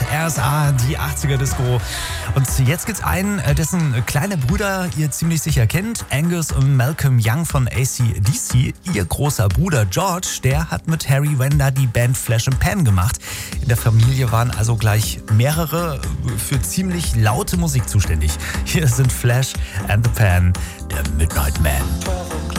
RSA, die 80er Disco. Und jetzt gibt's einen, dessen kleine Brüder ihr ziemlich sicher kennt. Angus und Malcolm Young von AC/DC. Ihr großer Bruder George, der hat mit Harry Vanda die Band Flash and Pan gemacht. In der Familie waren also gleich mehrere für ziemlich laute Musik zuständig. Hier sind Flash and the Pan, der Midnight Man.